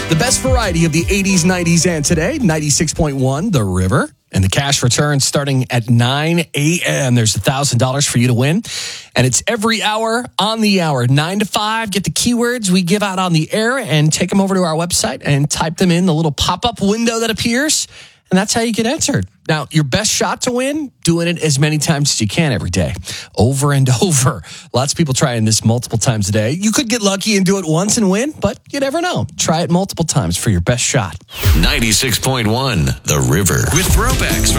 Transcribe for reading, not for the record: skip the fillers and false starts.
The best variety of the 80s, 90s, and today, 96.1, The River. And the cash return starting at 9 a.m. There's $1,000 for you to win. And it's every hour on the hour, 9 to 5. Get the keywords we give out on the air and take them over to our website and type them in the little pop-up window that appears. And that's how you get entered. Now, your best shot to win, doing it as many times as you can every day, over and over. Lots of people trying this multiple times a day. You could get lucky and do it once and win, but you never know. Try it multiple times for your best shot. 96.1 The River with Throwbacks.